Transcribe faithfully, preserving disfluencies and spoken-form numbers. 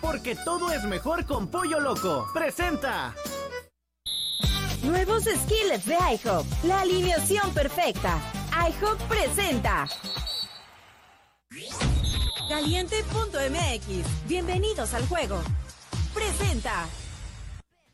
porque todo es mejor con Pollo Loco. ¡Presenta! Nuevos skillets de IHOP, la alineación perfecta. IHOP presenta Caliente punto M X. Bienvenidos al juego. Presenta